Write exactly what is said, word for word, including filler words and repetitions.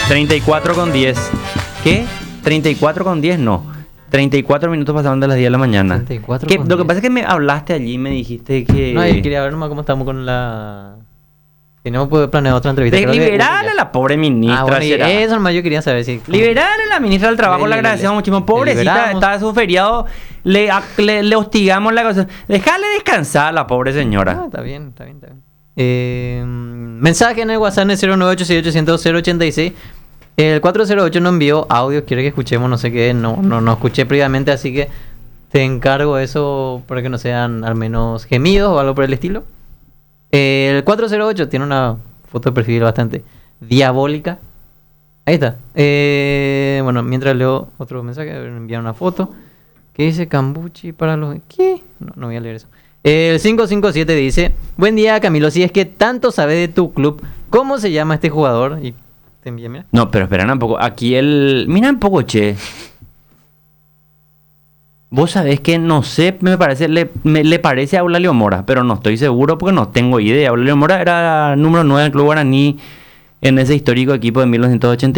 treinta y cuatro con diez. ¿Qué? treinta y cuatro con diez, no. treinta y cuatro minutos pasaron de las diez de la mañana. treinta y cuatro Que, con lo que diez. pasa es que me hablaste allí y me dijiste que... No, yo quería ver nomás cómo estamos con la... Tenemos pues, planeado otra entrevista. De creo que- liberar a la pobre ministra. Ah, bueno, y será. eso nomás yo quería saber si... Liberar a la ministra del Trabajo, Le- le le- agradecemos le- muchísimo. le Pobrecita, liberamos. estaba su feriado, le, a- le, le hostigamos la cosa. Déjale descansar a la pobre Ah, señora. está bien, está bien, está bien. Eh, mensaje en el WhatsApp en el cero nueve ocho seis ocho cero cero ocho seis. El cuatro cero ocho nos envió audio, quiere que escuchemos, no sé qué, no, no, no escuché previamente, así que te encargo eso para que no sean al menos gemidos o algo por el estilo. Eh, el cuatro cero ocho tiene una foto de perfil bastante diabólica. Ahí está. Eh, bueno, mientras leo otro mensaje, me envían una foto que dice Cambuchi para los... ¿Qué? No, no voy a leer eso. El cinco cinco siete dice: buen día, Camilo, si es que tanto sabe de tu club, ¿cómo se llama este jugador? Y te envía, mira. No, pero espera un poco. Aquí el... Mira un poco, che. Vos sabés que no sé, me parece, le, me, le parece a Eulalio Mora, pero no estoy seguro porque no tengo idea. Eulalio Mora era número nueve del Club Guaraní en ese histórico equipo de mil novecientos ochenta.